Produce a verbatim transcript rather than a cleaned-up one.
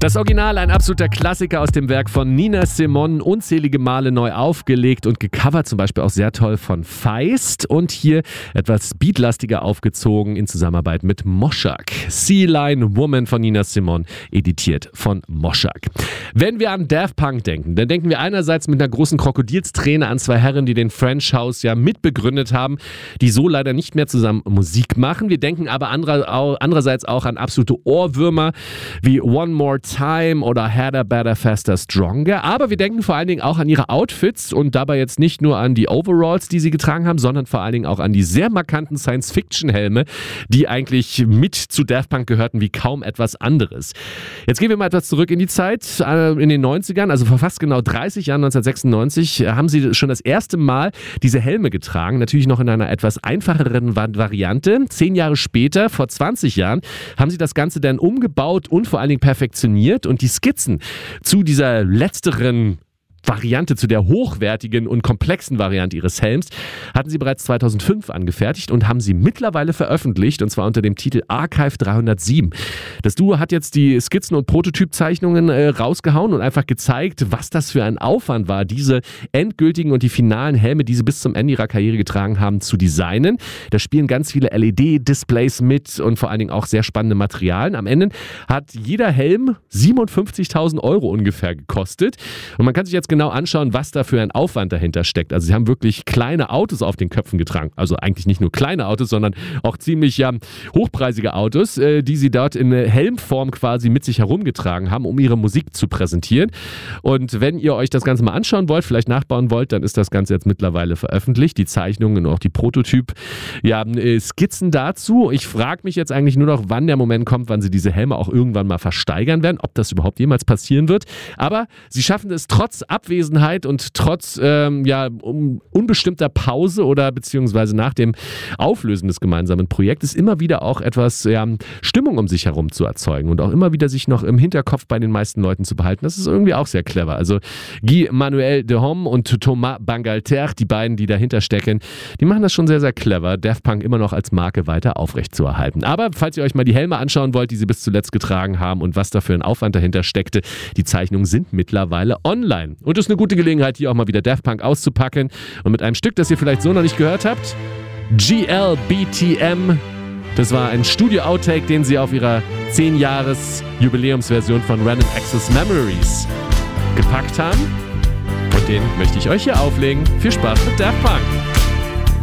Das Original, ein absoluter Klassiker aus dem Werk von Nina Simone, unzählige Male neu aufgelegt und gecovert, zum Beispiel auch sehr toll von Feist und hier etwas beatlastiger aufgezogen in Zusammenarbeit mit Moschak. Sea Lion Woman von Nina Simone, editiert von Moschak. Wenn wir an Daft Punk denken, dann denken wir einerseits mit einer großen Krokodilsträne an zwei Herren, die den French House ja mitbegründet haben, die so leider nicht mehr zusammen Musik machen. Wir denken aber andererseits auch an absolute Ohrwürmer wie One More Time oder Harder, Better, Faster, Stronger. Aber wir denken vor allen Dingen auch an ihre Outfits und dabei jetzt nicht nur an die Overalls, die sie getragen haben, sondern vor allen Dingen auch an die sehr markanten Science-Fiction-Helme, die eigentlich mit zu Daft Punk gehörten wie kaum etwas anderes. Jetzt gehen wir mal etwas zurück in die Zeit, in den neunzigern, also vor fast genau dreißig Jahren, neunzehnhundertsechsundneunzig, haben sie schon das erste Mal diese Helme getragen, natürlich noch in einer etwas einfacheren Variante. Zehn Jahre später, vor zwanzig Jahren, haben sie das Ganze dann umgebaut und vor allen Dingen perfektioniert und die Skizzen zu dieser letzteren Variante, zu der hochwertigen und komplexen Variante ihres Helms, hatten sie bereits zweitausendfünf angefertigt und haben sie mittlerweile veröffentlicht, und zwar unter dem Titel Archive dreihundertsieben. Das Duo hat jetzt die Skizzen und Prototypzeichnungen äh, rausgehauen und einfach gezeigt, was das für ein Aufwand war, diese endgültigen und die finalen Helme, die sie bis zum Ende ihrer Karriere getragen haben, zu designen. Da spielen ganz viele L E D-Displays mit und vor allen Dingen auch sehr spannende Materialien. Am Ende hat jeder Helm siebenundfünfzigtausend Euro ungefähr gekostet und man kann sich jetzt genau anschauen, was da für ein Aufwand dahinter steckt. Also sie haben wirklich kleine Autos auf den Köpfen getragen. Also eigentlich nicht nur kleine Autos, sondern auch ziemlich ja, hochpreisige Autos, äh, die sie dort in Helmform quasi mit sich herumgetragen haben, um ihre Musik zu präsentieren. Und wenn ihr euch das Ganze mal anschauen wollt, vielleicht nachbauen wollt, dann ist das Ganze jetzt mittlerweile veröffentlicht. Die Zeichnungen und auch die Prototyp-Skizzen ja, dazu. Ich frage mich jetzt eigentlich nur noch, wann der Moment kommt, wann sie diese Helme auch irgendwann mal versteigern werden, ob das überhaupt jemals passieren wird. Aber sie schaffen es trotz Abwesenheit und trotz ähm, ja, um, unbestimmter Pause oder beziehungsweise nach dem Auflösen des gemeinsamen Projektes immer wieder auch etwas ja, Stimmung um sich herum zu erzeugen und auch immer wieder sich noch im Hinterkopf bei den meisten Leuten zu behalten. Das ist irgendwie auch sehr clever. Also Guy Manuel de Homme und Thomas Bangalter, die beiden, die dahinter stecken, die machen das schon sehr, sehr clever, Daft Punk immer noch als Marke weiter aufrechtzuerhalten. Aber falls ihr euch mal die Helme anschauen wollt, die sie bis zuletzt getragen haben und was da für ein Aufwand dahinter steckte, die Zeichnungen sind mittlerweile online. Und das ist eine gute Gelegenheit, hier auch mal wieder Daft Punk auszupacken. Und mit einem Stück, das ihr vielleicht so noch nicht gehört habt, G L B T M. Das war ein Studio-Outtake, den sie auf ihrer zehn-Jahres-Jubiläumsversion von Random Access Memories gepackt haben. Und den möchte ich euch hier auflegen. Viel Spaß mit Daft Punk!